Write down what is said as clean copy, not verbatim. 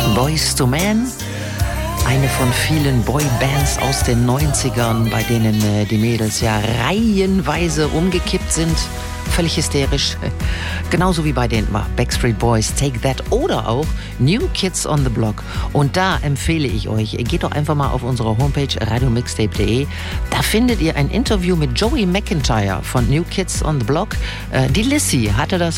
Boyz II Men, eine von vielen Boybands aus den 90ern, bei denen die Mädels ja reihenweise umgekippt sind. Völlig hysterisch. Genauso wie bei den Backstreet Boys, Take That oder auch New Kids on the Block. Und da empfehle ich euch, geht doch einfach mal auf unsere Homepage radiomixtape.de. Da findet ihr ein Interview mit Joey McIntyre von New Kids on the Block. Die Lissy hatte das